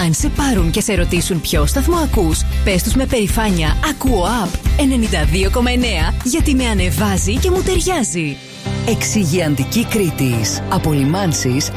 Αν σε πάρουν και σε ρωτήσουν ποιο σταθμό ακούς, πες τους με περηφάνεια «Ακούω App 92,9 γιατί με ανεβάζει και μου ταιριάζει». Εξυγιαντική Κρήτης. Απολυμάνσεις